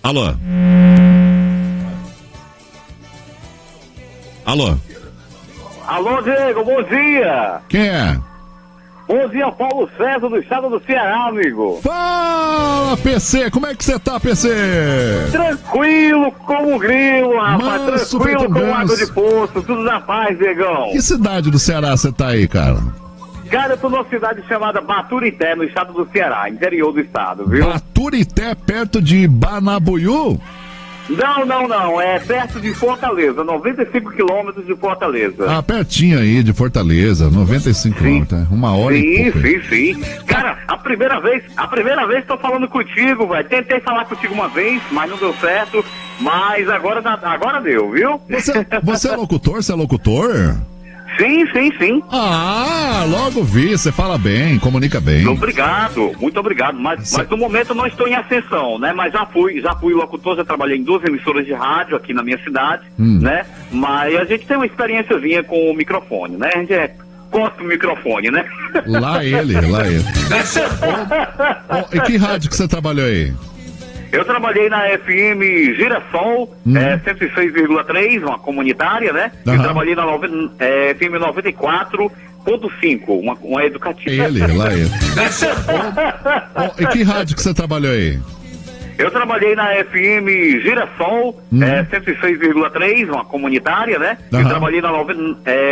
Alô? Alô? Alô, Diego, bom dia! Quem é? Bom dia, Paulo César, do estado do Ceará, amigo! Fala, PC! Como é que você tá, PC? Tranquilo como um grilo, rapaz! Manso, Tranquilo feito como água ganso. de poço, tudo na paz, Diegão! Que cidade do Ceará você tá aí, cara? Cara, eu tô numa cidade chamada Baturité, no estado do Ceará, interior do estado, viu? Baturité, perto de Banabuiú? Não, é perto de Fortaleza, 95 quilômetros de Fortaleza. Ah, pertinho aí de Fortaleza, 95 quilômetros, 1 hora e pouco. Sim. Cara, a primeira vez tô falando contigo, velho. Tentei falar contigo uma vez, mas não deu certo. Mas agora deu, viu? Você é locutor? Você é locutor? Sim. Ah, logo vi, você fala bem, comunica bem. Muito obrigado. Mas no momento eu não estou em ascensão, né? Mas já fui locutor, já trabalhei em 2 emissoras de rádio aqui na minha cidade, né? Mas a gente tem uma experiênciazinha com o microfone, né? A gente gosta do microfone, né? Lá ele. E que rádio que você trabalhou aí? Eu trabalhei na FM Girassol, 106,3, uma comunitária, né? Eu trabalhei na FM 94,5, uma educativa. Lá ele. E que rádio que você trabalhou aí? Eu trabalhei na FM Girassol, 106,3, uma comunitária, né? Eu trabalhei na